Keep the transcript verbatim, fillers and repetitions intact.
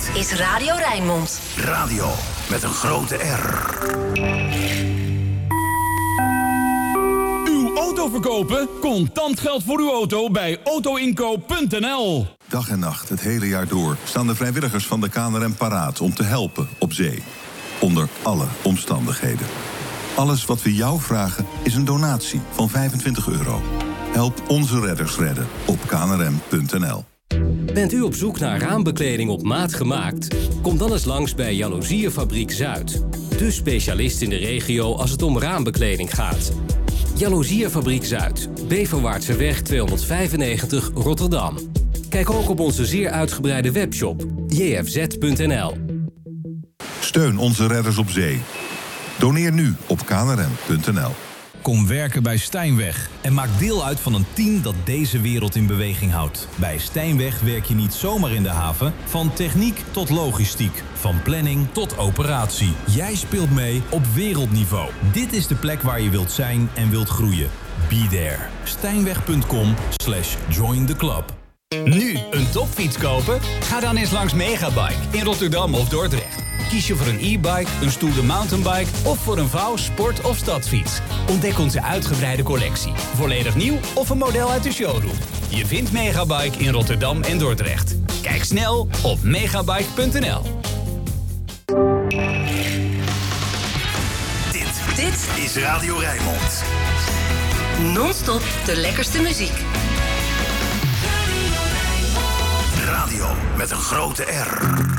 is Radio Rijnmond. Radio met een grote R. Uw auto verkopen? Contant geld voor uw auto bij autoinkoop punt n l. Dag en nacht, het hele jaar door, staan de vrijwilligers van de K N R M paraat om te helpen op zee. Onder alle omstandigheden. Alles wat we jou vragen is een donatie van vijfentwintig euro. Help onze redders redden op k n r m punt n l. Bent u op zoek naar raambekleding op maat gemaakt? Kom dan eens langs bij Jaloezierenfabriek Zuid. De specialist in de regio als het om raambekleding gaat. Jaloezierenfabriek Zuid, Beverwaartseweg tweehonderdvijfennegentig Rotterdam. Kijk ook op onze zeer uitgebreide webshop j f z punt n l. Steun onze redders op zee. Doneer nu op k n r m punt n l. Kom werken bij Stijnweg en maak deel uit van een team dat deze wereld in beweging houdt. Bij Stijnweg werk je niet zomaar in de haven, van techniek tot logistiek, van planning tot operatie. Jij speelt mee op wereldniveau. Dit is de plek waar je wilt zijn en wilt groeien. Be there. Stijnweg punt com slash join the club. Nu een topfiets kopen? Ga dan eens langs Megabike in Rotterdam of Dordrecht. Kies je voor een e-bike, een stoere mountainbike of voor een vouw, sport- of stadsfiets. Ontdek onze uitgebreide collectie. Volledig nieuw of een model uit de showroom. Je vindt Megabike in Rotterdam en Dordrecht. Kijk snel op megabike punt n l. Dit, dit is Radio Rijnmond. Non-stop de lekkerste muziek. Radio met een grote R.